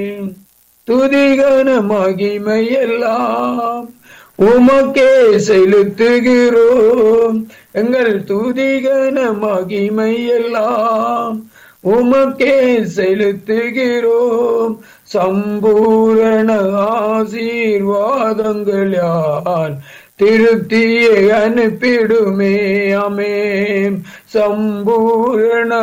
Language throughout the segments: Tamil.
துதிகன மகிமை எல்லாம் உமக்கே செலுத்துகிறோம். எங்கள் துதிகன மகிமை எல்லாம் உமக்கே செலுத்துகிறோம். சம்பூரண ஆசீர்வாதங்கள் யார் திருப்தியை அனுப்பிடுமே. ஆமென். சம்பூரண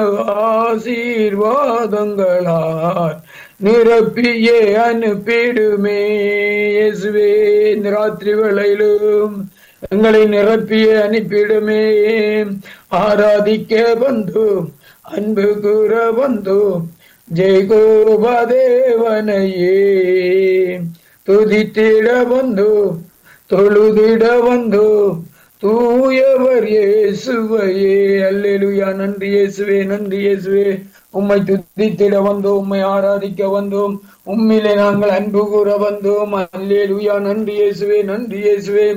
ஆசீர்வாதங்களால் நிரப்பியே அனுப்பிடுமே. இயேசுவே, இந்த ராத்திரி வேளையிலும் எங்களை நிரப்பியே அனுப்பிடுமே. ஆராதிக்க வந்தோம், அன்பு கூற வந்தோம், ஜெயகோபா தேவனையே. துதித்திட வந்தோம், தொழுதிட வந்தோம், தூயவர் இயேசுவையே. அல்லேலூயா. நன்றி இயேசுவே, நன்றி இயேசுவே. உம்மை துதித்திட வந்தோம், உம்மை ஆராதிக்க வந்தோம், உம்மிலே நாங்கள் அன்பு கூற வந்தோம். அல்லேலூயா. நன்றி இயேசுவே, நன்றி இயேசுவே.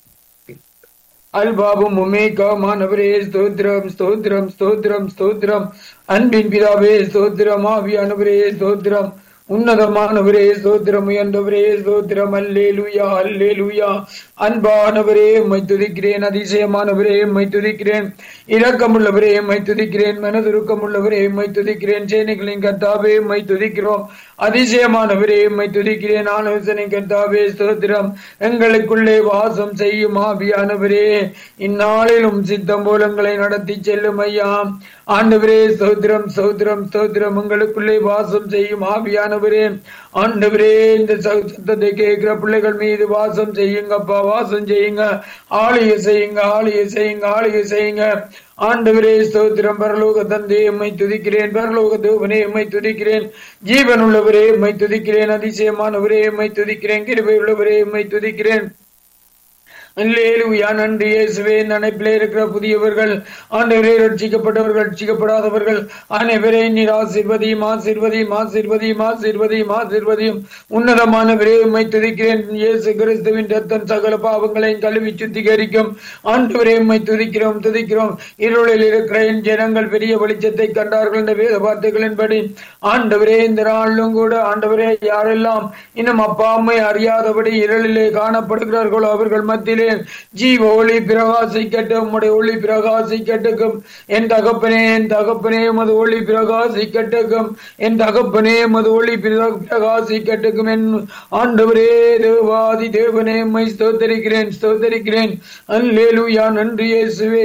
அல்பாவும் உமேகாமானவரே ஸ்தோத்திரம், ஸ்தோத்திரம், ஸ்தோத்திரம், ஸ்தோத்திரம். அன்பின் பிதாவே ஸ்தோத்திரம், ஆவியானவரே ஸ்தோத்திரம், உன்னதமானவரே ஸ்தோத்திரம், உயர்ந்தவரே ஸ்தோத்திரம். அல்லேலூயா, அல்லேலூயா. அன்பானவரே உம்மை துதிக்கிறேன், அதிசயமானவரே உம்மை துதிக்கிறேன், இரக்கமுள்ளவரே உம்மை துதிக்கிறேன், மனதுருக்கமுள்ளவரே உம்மை துதிக்கிறேன், சேனைகளின் கர்த்தாவே உம்மை துதிக்கிறோம், அதிசயமானவரே உம்மை துதிக்கிறேன், ஆலோசனை கர்த்தாவே ஸ்தோத்திரம். எங்களுக்குள்ளே வாசம் செய்யும் ஆவியானவரே, இந்நாளிலும் சித்தம் போல எங்களை நடத்தி செல்லும் ஐயா. ஆண்டவரே ஸ்தோத்திரம், ஸ்தோத்திரம், ஸ்தோத்திரம். உங்களுக்குள்ளே வாசம் செய்யும் ஆவியானவரே, ஆண்டவரே இந்த சத்தத்தை கேட்கிற பிள்ளைகள் மீது வாசம் செய்யுங்கப்பா, வாசம் செய்யுங்க, ஆளுகை செய்யுங்க, ஆளுகை செய்யுங்க, ஆளுகை செய்யுங்க. ஆண்டவரே ஸ்தோத்திரம். பரலோக தந்தையே உம்மை துதிக்கிறேன், பரலோக தேவனே உம்மை துதிக்கிறேன், ஜீவன் உள்ளவரே உம்மை துதிக்கிறேன், அதிசயமானவரே உம்மை துதிக்கிறேன், கிருபை உள்ளவரே உம்மை துதிக்கிறேன். அல்லேலூயா. நன்றி இயேசுவே. நினைப்பிலே இருக்கிற புதியவர்கள், ஆண்டவரே ரட்சிக்கப்பட்டவர்கள், ரட்சிக்கப்படாதவர்கள் அனைவரே நீர் ஆசீர்வதியும், ஆசீர்வதியும், ஆசீர்வதியும், ஆசீர்வதியும், ஆசீர்வதியும். உன்னதமானவரே உம்மை துதிக்கிறேன். இயேசு கிறிஸ்துவின் ரத்தம் சகல பாவங்களையும் கழுவி சுத்திகரிக்கும். ஆண்டவரே உம்மை துதிக்கிறோம், துதிக்கிறோம். இருளில் இருக்கிற என் ஜனங்கள் பெரிய வெளிச்சத்தை கண்டார்கள் என்ற வேத வார்த்தைகளின்படி ஆண்டவரே இந்த நாளிலும் கூட ஆண்டவரே யாரெல்லாம் இன்னும் அப்பா அம்மை அறியாதபடி இருளிலே காணப்படுகிறார்களோ அவர்கள் மத்தியிலே ஜீவ ஒளி பிரகாசிக்கட்டும், உம்முடைய ஒளி பிரகாசிக்கட்டும். என் தகப்பனே, என் தகப்பனே உமது ஒளி பிரகாசிக்கட்டும், என் தகப்பனே உமது ஒளி பிரகாசிக்கட்டும். என் ஆண்டவரே தேவாதி தேவனே உம்மை ஸ்தோத்தரிக்கிறேன், ஸ்தோத்தரிக்கிறேன். அல்லேலூயா. நன்றி இயேசுவே.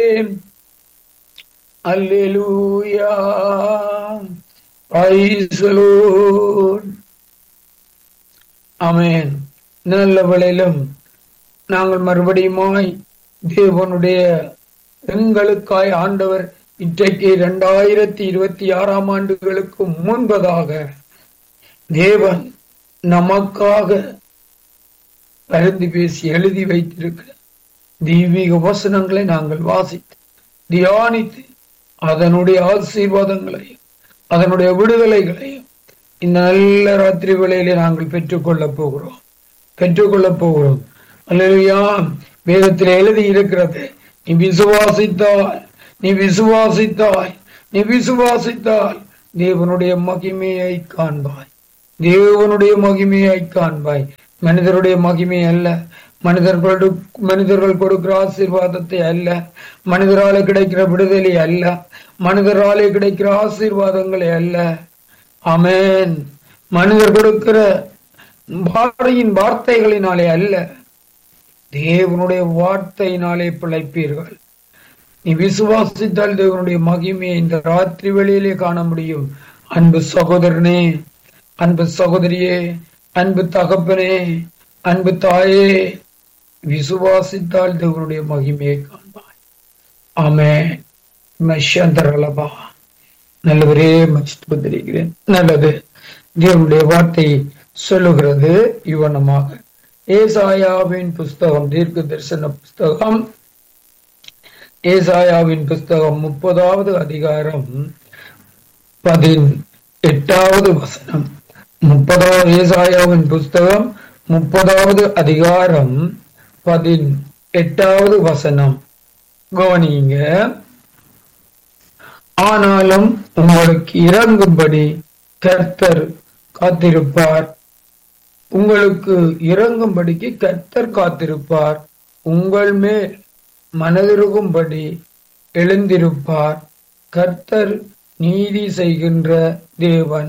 அல்லேலூயா. Praise the Lord. ஆமென். நல்ல வேளையிலும் நாங்கள் மறுபடியுமாய் தேவனுடைய எங்களுக்காய் ஆண்டவர் இன்றைக்கு 2026 ஆண்டுகளுக்கு முன்பதாக தேவன் நமக்காக பரிந்து பேசி எழுதி வைத்திருக்கிற தெய்வீக வசனங்களை நாங்கள் வாசித்து தியானித்து அதனுடைய ஆசீர்வாதங்களையும் அதனுடைய விடுதலைகளையும் இந்த நல்ல ராத்திரி வேளையிலே நாங்கள் பெற்றுக்கொள்ளப் போகிறோம். அல்லேலூயா. வேதத்தில் எழுதி இருக்கிறது, நீ விசுவாசித்தால், நீ விசுவாசித்தாய், நீ விசுவாசித்தால் தேவனுடைய மகிமையை காண்பாய், தேவனுடைய மகிமையை காண்பாய். மனிதருடைய மகிமை அல்ல, மனிதர்கள் கொடுக்கிற ஆசீர்வாதத்தை அல்ல, மனிதராலே கிடைக்கிற விடுதலை அல்ல, மனிதராலே கிடைக்கிற ஆசீர்வாதங்களை அல்ல. ஆமென். மனிதர் கொடுக்கிற வார்த்தைகளினாலே அல்ல, தேவனுடைய வார்த்தையினாலே பிழைப்பீர்கள். நீ விசுவாசித்தால் தேவனுடைய மகிமையை இந்த ராத்திரி வேளையிலே காண முடியும். அன்பு சகோதரனே, அன்பு சகோதரியே, அன்பு தகப்பனே, அன்பு தாயே, விசுவாசித்தால் தேவனுடைய மகிமையை காண்பாய். ஆமென். மஷந்தரலபா. நல்லவரே மகிழ்ச்சிக்கிறேன். நல்லது. தேவனுடைய வார்த்தை சொல்லுகிறது இவனமாக. ஏசாயாவின் புஸ்தகம், தீர்க்க தரிசன புஸ்தகம், ஏசாயாவின் புஸ்தகம் 30வது அதிகாரம் 18வது வசனம். ஏசாயாவின் புஸ்தகம் 30வது அதிகாரம் 18வது வசனம். கவனிங்க. ஆனாலும் உங்களுக்கு இறங்கும்படி கர்த்தர் காத்திருப்பார். உங்களுக்கு இறங்கும்படிக்கு கர்த்தர் காத்திருப்பார். உங்கள் மேல் மனதிருகும்படி எழுந்திருப்பார். கர்த்தர் நீதி செய்கின்ற தேவன்.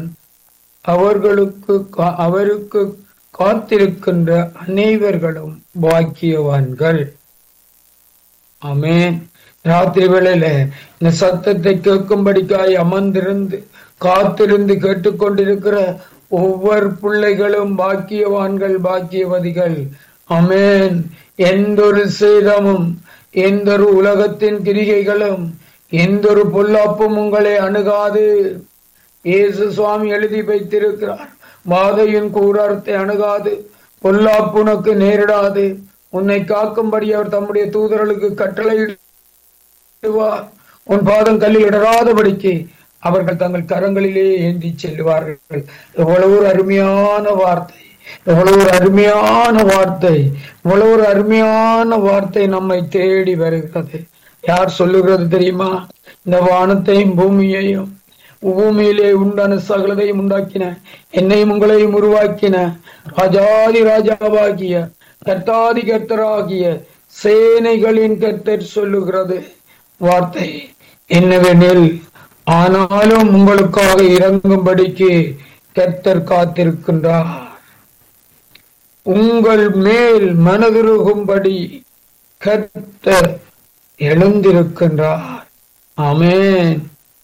அவருக்கு காத்திருக்கின்ற அனைவர்களும் பாக்கியவான்கள். ஆமென். ராத்திரி வேளையில இந்த சத்தத்தை கேட்கும்படிக்காய் அமர்ந்திருந்து காத்திருந்து கேட்டுக்கொண்டிருக்கிற ஒவ்வொரு பிள்ளைகளும் பாக்கியவான்கள், பாக்கியவதிகள். ஆமென். எந்த ஒரு சேதமும், எந்த ஒரு உலகத்தின் கிரிகைகளும், எந்த ஒரு பொல்லாப்பும் உங்களை அணுகாது. இயேசு சுவாமி எழுதி வைத்திருக்கிறார், வாதையின் கூடாரத்தை அணுகாது, பொல்லாப்பு உனக்கு நேரிடாது. உன்னை காக்கும்படி அவர் தம்முடைய தூதர்களுக்கு கட்டளையிடுவார். உன் பாதம் கல்லில் இடராதபடிக்கு அவர்கள் தங்கள் கரங்களிலே ஏந்தி செல்வார்கள். எவ்வளவு ஒரு அருமையான வார்த்தை, எவ்வளவு ஒரு அருமையான வார்த்தை, எவ்வளவு ஒரு அருமையான வார்த்தை நம்மை தேடி வருகிறது. யார் சொல்லுகிறது தெரியுமா? இந்த வானத்தையும் பூமியையும் பூமியிலே உண்டான சகலதையும் உண்டாக்கின, என்னையும் உங்களையும் உருவாக்கின ராஜாதி ராஜாவாகிய கர்த்தாதி கர்த்தராகிய சேனைகளின் கர்த்தர் சொல்லுகிறது வார்த்தை என்னவெனில், ஆனாலும் உங்களுக்காக இறங்கும்படிக்கு கர்த்தர் காத்திருக்கின்றார். உங்கள் மேல் மனதுருகும்படி கர்த்தர் எழுந்திருக்கின்றார். ஆமென்.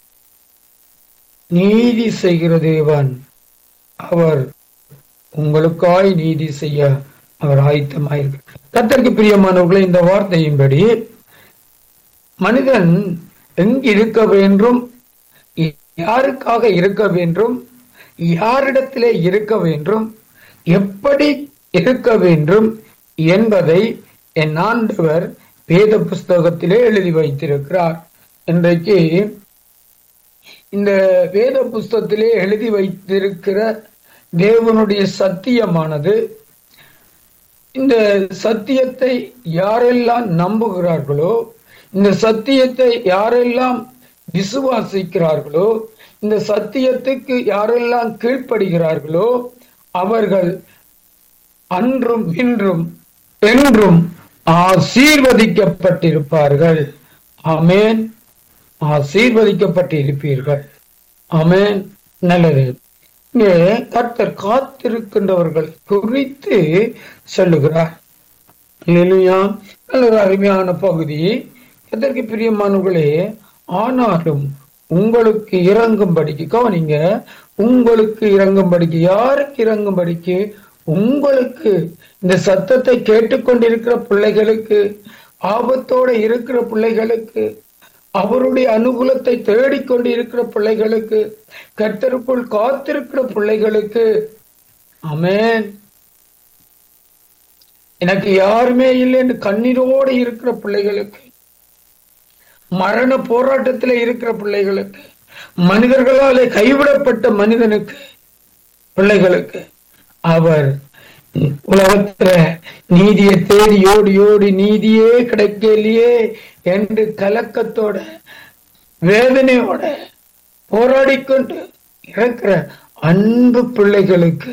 நீதி செய்கிற தேவன். அவர் உங்களுக்காய் நீதி செய்ய அவர் ஆயத்தமாயிருக்கிறார். கர்த்தருக்கு பிரியமானவர்களே, இந்த வார்த்தையின்படி மனிதன் எங்கு இருக்க வேண்டும், யாருக்காக இருக்க வேண்டும், யாரிடத்திலே இருக்க வேண்டும், எப்படி இருக்க வேண்டும் என்பதை என் ஆண்டவர் வேத புஸ்தகத்திலே எழுதி வைத்திருக்கிறார். இன்றைக்கு இந்த வேத புஸ்தகத்திலே எழுதி வைத்திருக்கிற தேவனுடைய சத்தியமானது, இந்த சத்தியத்தை யாரெல்லாம் நம்புகிறார்களோ, இந்த சத்தியத்தை யாரெல்லாம் விசுவாசிக்கிறார்களோ, இந்த சத்தியத்துக்கு யாரெல்லாம் கீழ்ப்படுகிறார்களோ, அவர்கள் அன்றும் இன்றும் என்றும் ஆசீர்வதிக்கப்பட்டிருப்பார்கள். ஆமென். ஆசீர்வதிக்கப்பட்டிருப்பீர்கள். ஆமென். நல்லது. இங்கே கர்த்தர் காத்திருக்கின்றவர்கள் குறித்து சொல்லுகிறார். இல்லையா? நல்ல அருமையான பகுதி. அதற்கு பிரியமானவர்களே, ஆனாலும் உங்களுக்கு இறங்கும்படிக்கு, கவனிங்க, உங்களுக்கு இறங்கும்படிக்கு. யாருக்கு இறங்கும்படிக்கு? உங்களுக்கு. இந்த சத்தத்தை கேட்டுக்கொண்டிருக்கிற பிள்ளைகளுக்கு, ஆபத்தோட இருக்கிற பிள்ளைகளுக்கு, அவருடைய அனுகூலத்தை தேடிக்கொண்டு இருக்கிற பிள்ளைகளுக்கு, கர்த்தருக்குள் காத்திருக்கிற பிள்ளைகளுக்கு. ஆமென். எனக்கு யாருமே இல்லைன்னு கண்ணீரோடு இருக்கிற பிள்ளைகளுக்கு, மரண போராட்டத்தில் இருக்கிற பிள்ளைகளுக்கு, மனிதர்களாலே கைவிடப்பட்ட மனிதனுக்கு, பிள்ளைகளுக்கு, அவர் உலகத்துல நீதியை தேடி ஓடி ஓடி நீதியே கிடைக்கலையே என்று கலக்கத்தோட வேதனையோட போராடிக்கொண்டு இருக்கிற அன்பு பிள்ளைகளுக்கு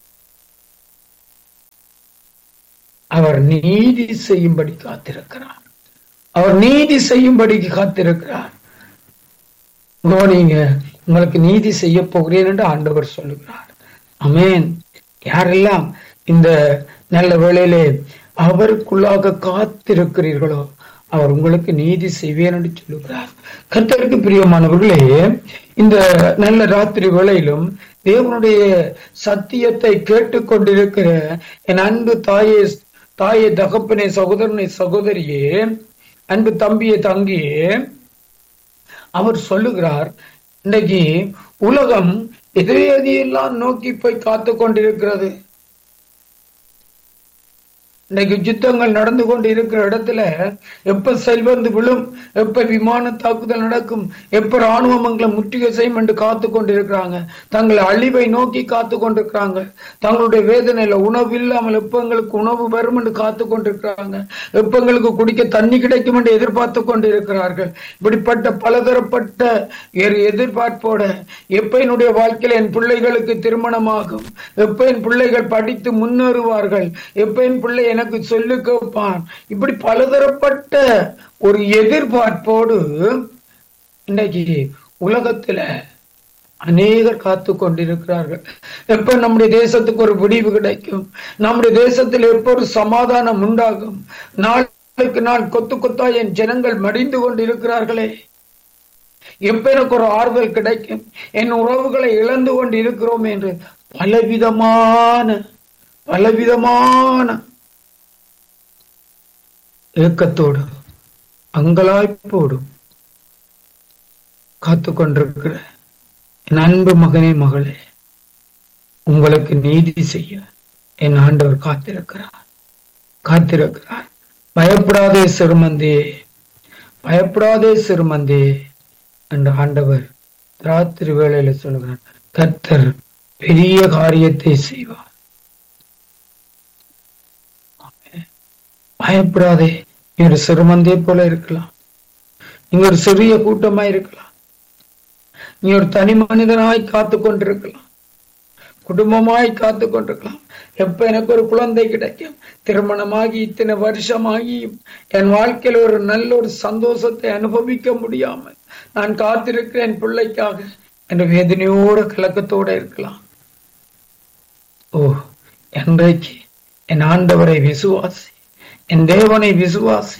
அவர் நீதி செய்யும்படி காத்திருக்கிறார். அவர் நீதி செய்யும்படி காத்திருக்கிறார். கவனிங்க, உங்களுக்கு நீதி செய்ய போகிறேன் என்று ஆண்டவர் சொல்லுகிறார். ஆமென். யாரெல்லாம் இந்த நல்ல வேளையிலே அவருக்குள்ளாக காத்திருக்கிறீர்களோ, அவர் உங்களுக்கு நீதி செய்வேன் என்று சொல்லுகிறார். கர்த்தருக்கு பிரியமானவர்களே, இந்த நல்ல ராத்திரி வேளையிலும் தேவனுடைய சத்தியத்தை கேட்டுக்கொண்டிருக்கிற என் அன்பு தாயே, தகப்பனே, சகோதரனை, சகோதரியே, அன்பு தம்பியே, தங்கியே, அவர் சொல்லுகிறார், இன்னைக்கு உலகம் எதையெல்லாம் நோக்கி போய் காத்து கொண்டிருக்கிறது. இன்னைக்கு யுத்தங்கள் நடந்து கொண்டு இருக்கிற இடத்துல எப்ப செல்வந்து விழும், எப்ப விமான தாக்குதல் நடக்கும், எப்ப ராணுவங்களை முற்றுகை செய்யும் என்று காத்து கொண்டிருக்கிறாங்க. தங்களை அழிவை நோக்கி காத்து கொண்டிருக்கிறாங்க. தங்களுடைய வேதனையில உணவு இல்லாமல் எப்ப எங்களுக்கு உணவு வரும் என்று காத்து கொண்டிருக்கிறாங்க. எப்ப எங்களுக்கு குடிக்க தண்ணி கிடைக்கும் என்று எதிர்பார்த்து கொண்டிருக்கிறார்கள். இப்படிப்பட்ட பலதரப்பட்ட எதிர்பார்ப்போட எப்ப என்னுடைய வாழ்க்கையில என் பிள்ளைகளுக்கு திருமணமாகும், எப்ப என் பிள்ளைகள் படித்து முன்னேறுவார்கள், எப்ப என் பிள்ளை எனக்கு சொல்லு கேட்பான், இப்படி பலதரப்பட்ட ஒரு எதிர்பார்ப்போடு இன்னைக்கு உலகத்துல அநேகர் காத்து கொண்டிருக்கிறார்கள். எப்ப நம்முடைய தேசத்துக்கு ஒரு விடிவு கிடைக்கும், நம்முடைய தேசத்தில் எப்ப ஒரு சமாதானம் உண்டாகும், நாளுக்கு நாள் கொத்து கொத்தா என் ஜனங்கள் மடிந்து கொண்டிருக்கிறார்களே, எப்ப எனக்கு ஒரு ஆறுதல் கிடைக்கும், என் உறவுகளை இழந்து கொண்டு இருக்கிறோம் என்று பலவிதமான ஏக்கத்தோடு அங்கலாய்ப்போடும் காத்து கொண்டிருக்கிற என் அன்பு மகனே மகளே, உங்களுக்கு நீதி செய்ய என் ஆண்டவர் காத்திருக்கிறார். பயப்படாதே சிறுமந்தே, பயப்படாதே சிறுமந்தே என்று ஆண்டவர் ராத்திரி வேளையில சொல்லுகிறார். கர்த்தர் பெரிய காரியத்தை செய்வார். பயப்படாதே. நீ ஒரு சிறுமந்தே போல இருக்கலாம், நீங்க ஒரு சிறிய கூட்டமாய் இருக்கலாம், நீ ஒரு தனி மனிதனாய் காத்து கொண்டிருக்கலாம், குடும்பமாய் காத்து கொண்டிருக்கலாம். எப்ப எனக்கு ஒரு குழந்தை கிடைக்கும், திருமணமாகி இத்தனை வருஷமாகியும் என் வாழ்க்கையில் ஒரு நல்ல ஒரு சந்தோஷத்தை அனுபவிக்க முடியாமல் நான் காத்திருக்கிறேன் பிள்ளைக்காக என்ற வேதனையோட கலக்கத்தோட இருக்கலாம். ஓ, என்றைக்கு என் ஆண்டவரை விசுவாசி, என் தேவனை விசுவாசி.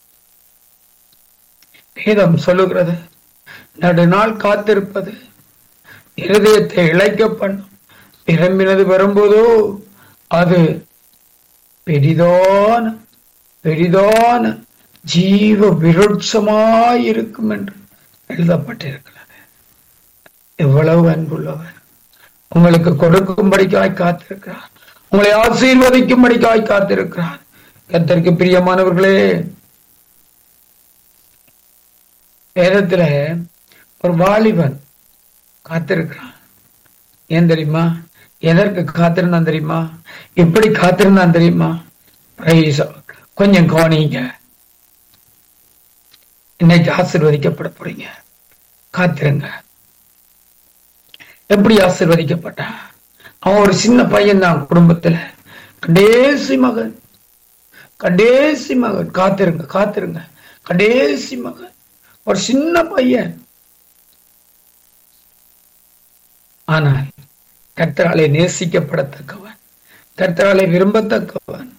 வேதம் சொல்லுகிறது, நடுநாள் காத்திருப்பது இருதயத்தை இழைக்க பண்ணும், விரும்பினது வரும்போதோ அது பெரிதான ஜீவ விருட்சமாயிருக்கும் என்று எழுதப்பட்டிருக்கிறது. எவ்வளவு அன்புள்ளவர், உங்களுக்கு கொடுக்கும்படிக்காய் காத்திருக்கிறார், உங்களை ஆசீர்வதிக்கும்படிக்காய் காத்திருக்கிறார். கர்த்தருக்கு பிரியமானவர்களே, வேதத்துல ஒரு வாலிபன் காத்திருக்கிறான். ஏன் தெரியுமா? எதற்கு காத்திருந்தான் தெரியுமா? எப்படி காத்திருந்தான் தெரியுமா? கொஞ்சம் கவனிங்க, இன்னைக்கு ஆசீர்வதிக்கப்பட போறீங்க. காத்திருங்க. எப்படி ஆசீர்வதிக்கப்பட்டான்? அவன் ஒரு சின்ன பையன் தான், குடும்பத்துல கடைசி மகன். காத்திருங்க. கடைசி மகன், ஒரு சின்ன பையன். ஆனால் கர்த்தராலே நேசிக்கப்படத்தக்கவன், கர்த்தராலே விரும்பத்தக்கவன்,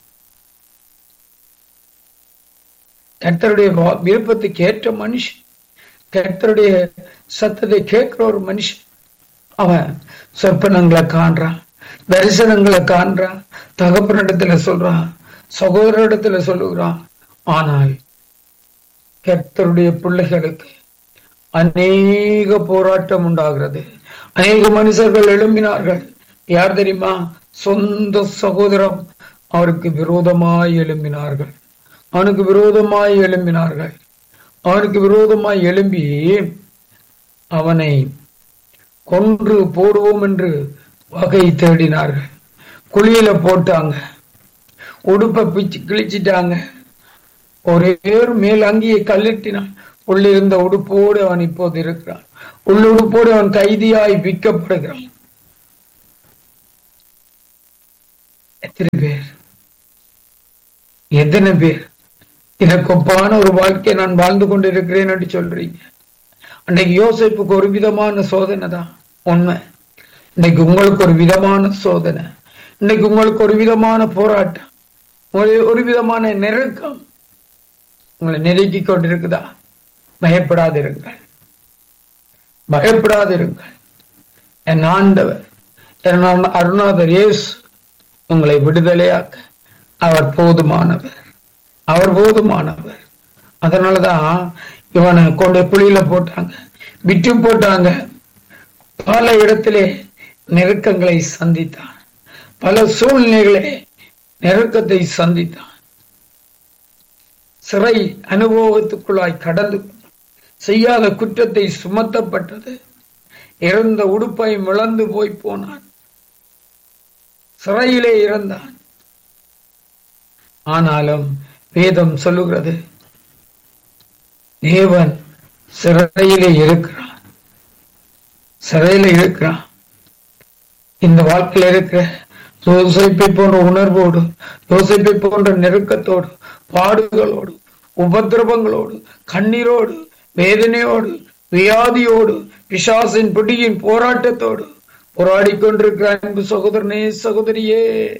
கர்த்தருடைய விருப்பத்துக்கு ஏற்ற மனுஷன், கர்த்தருடைய சத்தத்தை கேட்கிற ஒரு மனுஷன். அவன் சொற்பனங்களை காண்றான், தரிசனங்களை காண்றான், தகப்பனிடத்துல சொல்றான், சகோதரிடத்துல சொல்லுகிறான். ஆனால் கர்த்தருடைய பிள்ளைகளுக்கு அநேக போராட்டம் உண்டாகிறது. அநேக மனுஷர்கள் எழும்பினார்கள். யார் தெரியுமா? சொந்த சகோதரம் அவருக்கு விரோதமாய் எழும்பினார்கள். அவனுக்கு விரோதமாய் எழும்பி அவனை கொன்று போடுவோம் என்று வகை தேடினார்கள். குழியில போட்டாங்க, உடுப்பை பிச்சு கிழிச்சிட்டாங்க, ஒரே மேல் அங்கியை கல்லட்டினான். உள்ளிருந்த உடுப்போடு அவன் இப்போது இருக்கிறான். உள்ளுடுப்போடு அவன் கைதியாய் விற்கப்படுகிறான். எத்தனை பேர் எனக்கு ஒப்பான ஒரு வாழ்க்கையை நான் வாழ்ந்து கொண்டிருக்கிறேன் என்று சொல்றீங்க? அன்னைக்கு யோசிப்புக்கு ஒரு விதமான சோதனை தான் உண்மை. இன்னைக்கு உங்களுக்கு ஒரு விதமான சோதனை, இன்னைக்கு உங்களுக்கு ஒரு விதமான போராட்டம், ஒரு விதமான நெருக்கம் உங்களை நெருக்கி கொண்டிருக்குதா? பயப்படாதிருங்கள். என் ஆண்டவர், என் அருணாதர் இயேசு உங்களை விடுதலையாக்க அவர் போதுமானவர். அதனாலதான் இவனை கொண்டு குழியில போட்டாங்க, விட்டு போட்டாங்க. பல இடத்திலே நெருக்கங்களை சந்தித்தான், பல சூழ்நிலைகளை நெருக்கத்தை சந்தித்தான். சிறை அனுபவத்துக்குள்ளாய் கடந்து செய்யாத குற்றத்தை சுமத்தப்பட்டது. இறந்த உடுப்பை இழந்து போனான். சிறையிலே இருந்தான். ஆனாலும் வேதம் சொல்லுகிறது, தேவன் சிறையிலே இருக்கிறான். சிறையில இருக்கிறான். இந்த வாழ்க்கையில இருக்கிற யோசேப்பை போன்ற உணர்வோடு, யோசேப்பை போன்ற நெருக்கத்தோடு, பாடுகளோடு, உபத்திரவங்களோடு, கண்ணீரோடு, வேதனையோடு, வியாதியோடு, பிசாசின் பிடியின் போராட்டத்தோடு போராடி கொண்டிருக்கிற அன்பு சகோதரனே, சகோதரியே,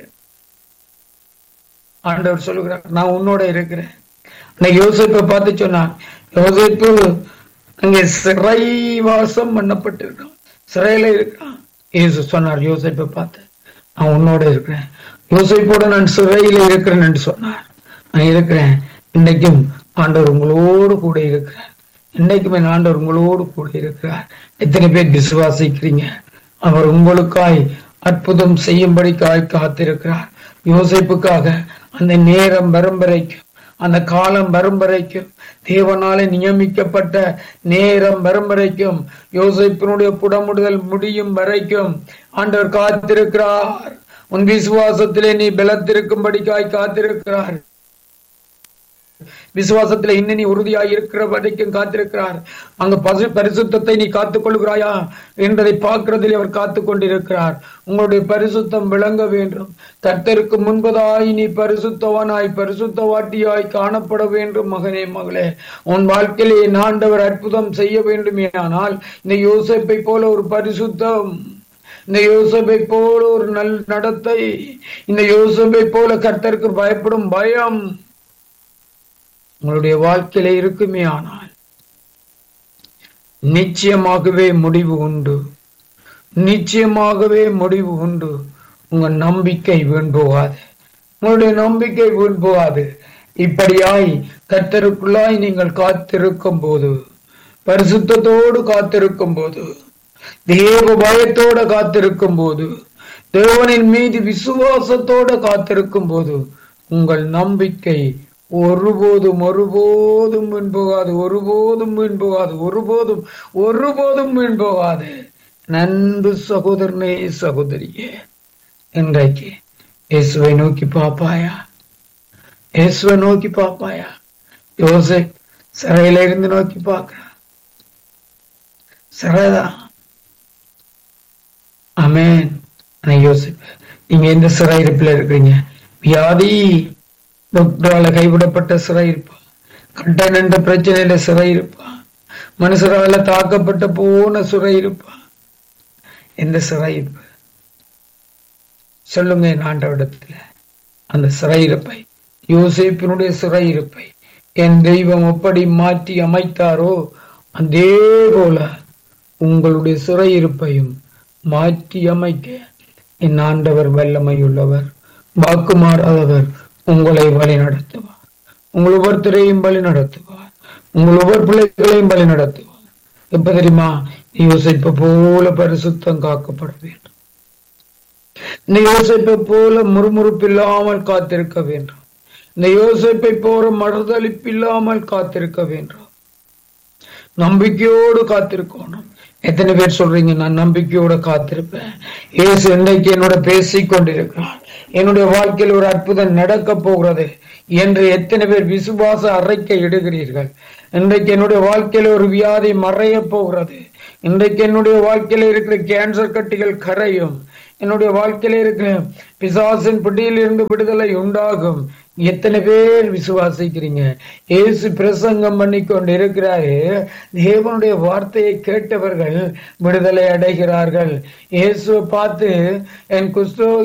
ஆண்டவர் சொல்லுகிறார், நான் உன்னோட இருக்கிறேன். யோசேப்பை பார்த்து சொன்னான், யோசேப்பு அங்கே சிறை வாசம் பண்ணப்பட்டிருக்கான், சிறையில இருக்கான். இயேசு சொன்னார் யோசேப்பை பார்த்து, நான் உன்னோட இருக்கிறேன், யோசேப்போட நான் சிறையில இருக்கிறேன் என்று சொன்னார். நான் இருக்கிறேன். இன்னைக்கும் ஆண்டவர் உங்களோடு கூட இருக்கிறார். இன்னைக்குமே ஆண்டவர் உங்களோடு கூட இருக்கிறார். எத்தனை பேர் விசுவாசிக்கிறீங்க? அவர் உங்களுக்காய் அற்புதம் செய்யும்படிக்காய் காத்திருக்கிறார். யோசேப்புக்காக அந்த நேரம் வரும் வரைக்கும், அந்த காலம் வரும் வரைக்கும், தேவனாலே நியமிக்கப்பட்ட நேரம் வரும் வரைக்கும், யோசேப்பினுடைய புடமுடுதல் முடியும் வரைக்கும் ஆண்டவர் காத்திருக்கிறார். உன் விசுவாசத்திலே நீ பலத்திருக்கும்படிக்காய் காத்திருக்கிறார். விசுவாசத்துல இன்னும் நீ உறுதியாய் இருக்கிற வரைக்கும் காத்திருக்கிறார். அங்க பரிசுத்தத்தை நீ காத்துக் கொள்கிறாயா என்பதை பார்க்கிறதில் அவர் காத்து கொண்டிருக்கிறார். உங்களுடைய பரிசுத்தம் விளங்க வேண்டும். கர்த்தருக்கு முன்பதாய் நீ பரிசுத்தவானாய் பரிசுத்தவாட்டியாய் காணப்பட வேண்டும். மகனே, மகளே, உன் வாழ்க்கையிலே ஆண்டவர் அற்புதம் செய்ய வேண்டுமே ஆனால் இந்த யோசேப்பை போல ஒரு பரிசுத்தம், இந்த யோசேப்பை போல ஒரு நல் நடத்தை, இந்த யோசேப்பை போல கர்த்தருக்கு பயப்படும் பயம் உங்களுடைய வாழ்க்கையில இருக்குமே ஆனால் நிச்சயமாகவே முடிவு உண்டு. நிச்சயமாகவே முடிவு உண்டு. உங்க நம்பிக்கை வீண் போகாது. உங்களுடைய நம்பிக்கை வீண் போகாது. இப்படியாய் கர்த்தருக்குள்ளாய் நீங்கள் காத்திருக்கும் போது, பரிசுத்தத்தோடு காத்திருக்கும் போது, தேவ பயத்தோட காத்திருக்கும் போது, தேவனின் மீது விசுவாசத்தோட காத்திருக்கும் போது, உங்கள் நம்பிக்கை ஒருபோதும் ஒருபோதும் வீண் போகாது. ஒருபோதும் வீண் போகாது. ஒருபோதும் ஒருபோதும் வீண் போகாது. நண்பு சகோதரனே, சகோதரியே, இன்றைக்கு இயேசுவை நோக்கி பாப்பாயா? இயேசுவை நோக்கி பாப்பாயா? யோசேப் சிறையில இருந்து நோக்கி பார்க்கிறான். சிறைதான். ஆமென். யோசேப், நீங்க எந்த சிறையிருப்புல இருக்கிறீங்க? வியாதி, டாக்டரால கைவிடப்பட்ட சிறையிருப்பா, கட்டன் என்ற பிரச்சனையில சிறையிருப்பா, மனுஷரால தாக்கப்பட்ட போன சிறையிருப்பா, எந்த சிறையிருப்பு சொல்லுங்க என் ஆண்டவரிடத்துல. அந்த சிறையிருப்பை, யோசேப்பினுடைய சிறையிருப்பை என் தெய்வம் எப்படி மாற்றி அமைத்தாரோ அதே போல உங்களுடைய சிறையிருப்பையும் மாற்றி அமைக்க என் ஆண்டவர் வல்லமையுள்ளவர், வாக்கு மாறாதவர். உங்களை வழி நடத்துவார். உங்கள் ஒவ்வொருத்தரையும் வழி நடத்துவார். உங்கள் ஒவ்வொரு பிள்ளைகளையும் வழி நடத்துவார். எப்ப தெரியுமா? யோசேப்பை போல பரிசுத்தம் காக்கப்பட வேண்டும். இந்த யோசேப்பை போல முறுமுறுப்பு இல்லாமல் காத்திருக்க வேண்டும். இந்த யோசேப்பை போல மறுதளிப்பு இல்லாமல் காத்திருக்க வேண்டும். நம்பிக்கையோடு காத்திருக்கணும். எத்தனை பேர் சொல்றீங்க, நான் நம்பிக்கையோட காத்திருப்பேன், இயேசு இன்றைக்கு என்னோட பேசிக் கொண்டிருக்கிறார், என்னுடைய வாழ்க்கையில் ஒரு அற்புதம் நடக்க போகிறது என்று எத்தனை பேர் விசுவாச அறைக்கை இடுகிறீர்கள்? இன்றைக்கு என்னுடைய வாழ்க்கையில ஒரு வியாதி மறைய போகிறது. இன்றைக்கு என்னுடைய வாழ்க்கையில இருக்கிற கேன்சர் கட்டிகள் கரையும். என்னுடைய வாழ்க்கையில இருக்கிற பிசாசின் பிடியில் இருந்து விடுதலை உண்டாகும். எத்தனை பேர் விசுவாசிக்கிறீங்க? இயேசு பிரசங்கம் பண்ணி கொண்டு இருக்கிறாரு. தேவனுடைய வார்த்தையை கேட்டவர்கள் விடுதலை அடைகிறார்கள். இயேசுவை பார்த்து என் குஸ்தோ